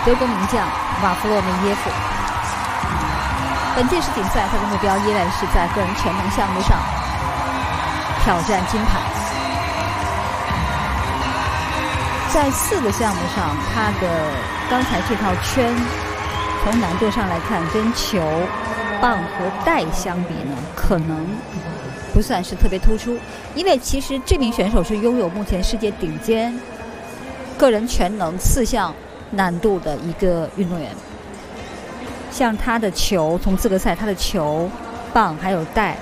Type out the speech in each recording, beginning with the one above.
德国名将瓦弗洛梅耶夫。本届世锦赛，他的目标依然是在个人全能项目上挑战金牌。在4个项目上，他的刚才这套圈，从难度上来看，跟球、棒和带相比呢，可能不算是特别突出，因为其实这名选手是拥有目前世界顶尖个人全能4项难度的一个运动员。像他的球，从资格赛他的球、棒还有带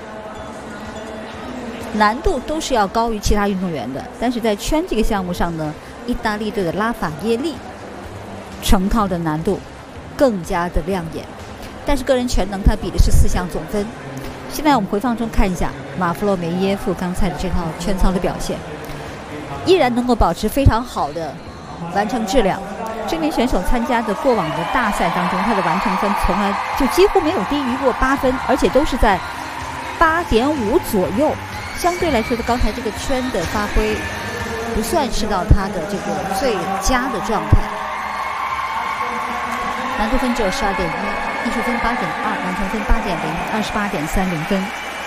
难度都是要高于其他运动员的，但是在圈这个项目上呢，意大利队的拉法耶利成套的难度更加的亮眼，但是个人全能他比的是4项总分。现在我们回放中看一下马弗洛梅耶夫刚才的这套圈操的表现，依然能够保持非常好的完成质量。这名选手参加的过往的大赛当中，他的完成分从来就几乎没有低于过8分，而且都是在8.5左右。相对来说的，刚才这个圈的发挥不算是到他的这个最佳的状态。难度分只有12.1，艺术分8.2，完成分8.0，28.30分。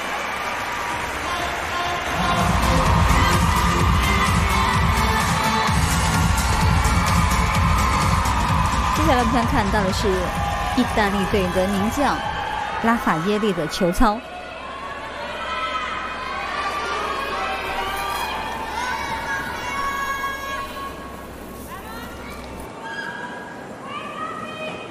接下来我们看到的是意大利队的名将拉法耶利的球操。